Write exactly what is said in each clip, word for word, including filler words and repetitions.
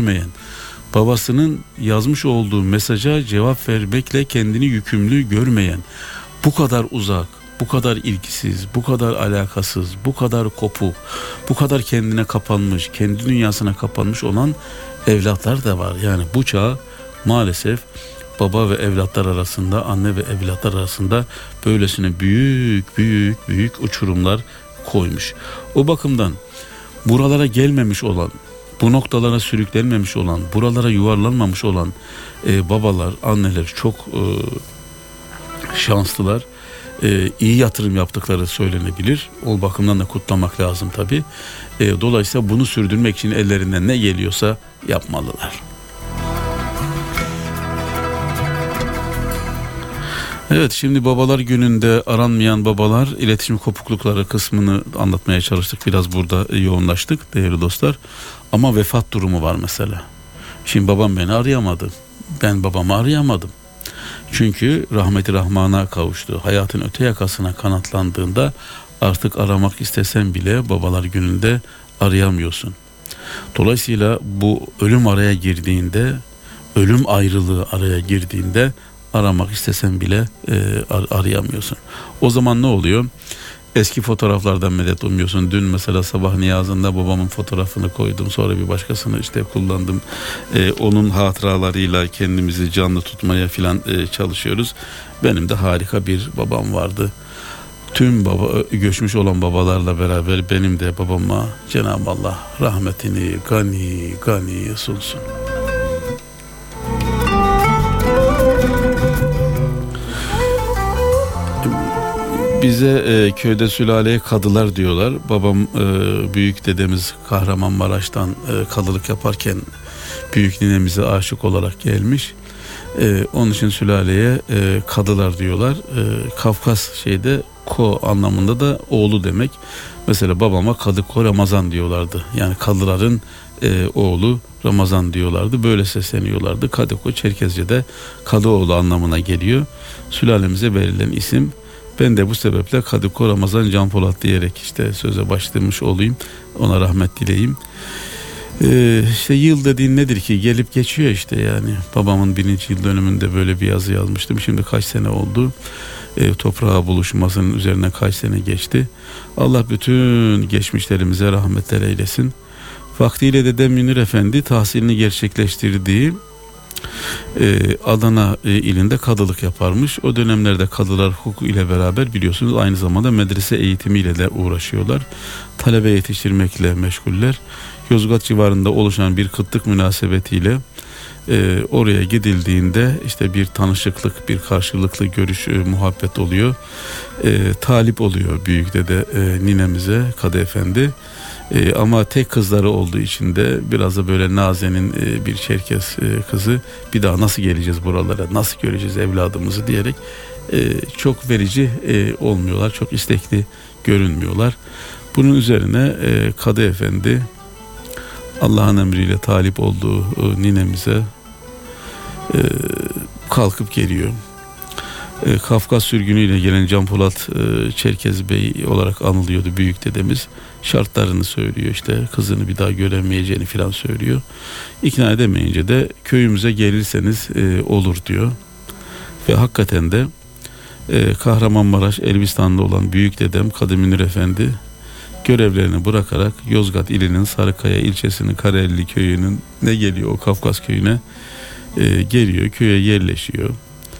görmeyen, babasının yazmış olduğu mesaja cevap vermekle kendini yükümlü görmeyen, bu kadar uzak, bu kadar ilgisiz, bu kadar alakasız, bu kadar kopuk, bu kadar kendine kapanmış, kendi dünyasına kapanmış olan evlatlar da var. Yani bu çağ maalesef baba ve evlatlar arasında, anne ve evlatlar arasında böylesine büyük büyük büyük uçurumlar koymuş. O bakımdan buralara gelmemiş olan, bu noktalara sürüklenmemiş olan, buralara yuvarlanmamış olan e, babalar, anneler çok e, şanslılar. E, iyi yatırım yaptıkları söylenebilir. O bakımdan da kutlamak lazım tabii. E, dolayısıyla bunu sürdürmek için ellerinden ne geliyorsa yapmalılar. Evet, şimdi babalar gününde aranmayan babalar, iletişim kopuklukları kısmını anlatmaya çalıştık. Biraz burada yoğunlaştık değerli dostlar. Ama vefat durumu var mesela. Şimdi babam beni arayamadı. Ben babamı arayamadım. Çünkü rahmeti rahmana kavuştu. Hayatın öte yakasına kanatlandığında artık aramak istesen bile babalar gününde arayamıyorsun. Dolayısıyla bu ölüm araya girdiğinde, ölüm ayrılığı araya girdiğinde aramak istesen bile e, ar- arayamıyorsun. O zaman ne oluyor? Eski fotoğraflardan medet umuyorsun. Dün mesela sabah niyazında babamın fotoğrafını koydum. Sonra bir başkasını işte kullandım. E, onun hatıralarıyla kendimizi canlı tutmaya filan e, çalışıyoruz. Benim de harika bir babam vardı. Tüm baba, göçmüş olan babalarla beraber benim de babama Cenab-ı Allah rahmetini gani gani sunsun. Bize e, köyde sülaleye kadılar diyorlar. Babam e, büyük dedemiz Kahramanmaraş'tan e, kadılık yaparken büyük ninemize aşık olarak gelmiş. E, onun için sülaleye e, kadılar diyorlar. E, Kafkas şeyde ko anlamında da oğlu demek. Mesela babama Kadıko Ramazan diyorlardı. Yani kadıların e, oğlu Ramazan diyorlardı. Böyle sesleniyorlardı. Kadıko Çerkezce'de Kadıoğlu anlamına geliyor. Sülalemize verilen isim. Ben de bu sebeple Kadıko Ramazan Can Polat diyerek işte söze başlamış olayım. Ona rahmet dileyim. Ee, işte yıl dediğin nedir ki? Gelip geçiyor işte yani. Babamın birinci yıl dönümünde böyle bir yazı yazmıştım. Şimdi kaç sene oldu? Ee, toprağa buluşmasının üzerine kaç sene geçti? Allah bütün geçmişlerimize rahmetler eylesin. Vaktiyle dedem Münir Efendi tahsilini gerçekleştirdiği Ee, Adana e, ilinde kadılık yaparmış. O dönemlerde kadılar hukuku ile beraber biliyorsunuz aynı zamanda medrese eğitimiyle de uğraşıyorlar. Talebe yetiştirmekle meşguller. Yozgat civarında oluşan bir kıtlık münasebetiyle e, oraya gidildiğinde işte bir tanışıklık, bir karşılıklı görüş, e, muhabbet oluyor. E, talip oluyor büyük dede e, ninemize, Kadı Efendi. Ee, ama tek kızları olduğu için de biraz da böyle Naze'nin e, bir Çerkez e, kızı, bir daha nasıl geleceğiz buralara, nasıl göreceğiz evladımızı diyerek e, çok verici e, olmuyorlar, çok istekli görünmüyorlar. Bunun üzerine e, Kadı Efendi Allah'ın emriyle talip olduğu e, ninemize e, kalkıp geliyor. E, Kafkas sürgünüyle gelen Can Polat e, Çerkez Bey olarak anılıyordu büyük dedemiz. Şartlarını söylüyor, işte kızını bir daha göremeyeceğini filan söylüyor. İkna edemeyince de köyümüze gelirseniz e, olur diyor. Ve hakikaten de e, Kahramanmaraş Elbistan'da olan büyük dedem Kadı Münir Efendi görevlerini bırakarak Yozgat ilinin Sarıkaya ilçesinin Kareli köyünün ne geliyor o Kafkas köyüne e, geliyor, köye yerleşiyor.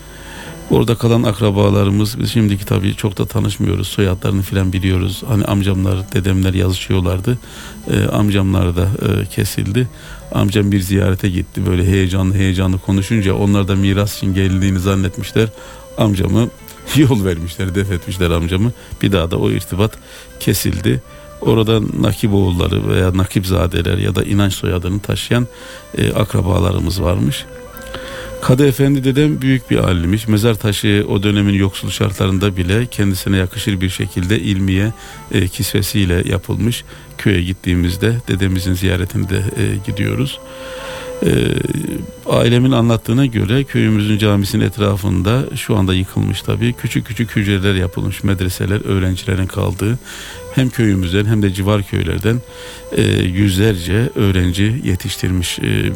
Orada kalan akrabalarımız, biz şimdiki tabii çok da tanışmıyoruz, soyadlarını filan biliyoruz. Hani amcamlar, dedemler yazışıyorlardı. Ee, amcamlar da e, kesildi. Amcam bir ziyarete gitti, böyle heyecanlı heyecanlı konuşunca onlar da miras için geldiğini zannetmişler. Amcamı yol vermişler, def etmişler amcamı. Bir daha da o irtibat kesildi. Orada Nakiboğulları veya Nakipzadeler ya da inanç soyadını taşıyan e, akrabalarımız varmış. Kadı Efendi dedem büyük bir alimmiş. Mezar taşı o dönemin yoksul şartlarında bile kendisine yakışır bir şekilde ilmiye e, kisvesiyle yapılmış. Köye gittiğimizde dedemizin ziyaretinde e, gidiyoruz. E, ailemin anlattığına göre köyümüzün camisinin etrafında şu anda yıkılmış tabii. Küçük küçük hücreler yapılmış, medreseler, öğrencilerin kaldığı. Hem köyümüzden hem de civar köylerden e, yüzlerce öğrenci yetiştirmiş e,